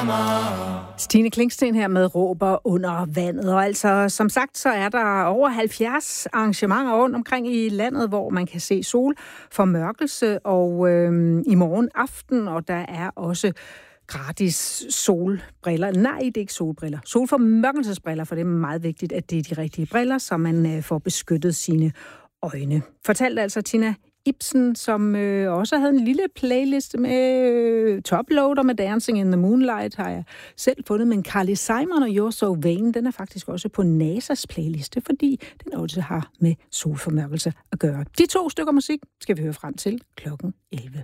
Stine Klingsten her med Råber under vandet. Og altså, som sagt, så er der over 70 arrangementer rundt omkring i landet, hvor man kan se solformørkelse og i morgen aften, og der er også gratis solbriller. Nej, det er ikke solbriller. Solformørkelsesbriller, for det er meget vigtigt, at det er de rigtige briller, så man får beskyttet sine øjne. Fortalte altså Tina Ibsen, som også havde en lille playlist med Toploader med Dancing in the Moonlight, har jeg selv fundet, men Carly Simon og You're So Vain, den er faktisk også på NASA's playliste, fordi den også har med solformørkelse at gøre. De 2 stykker musik skal vi høre frem til klokken 11.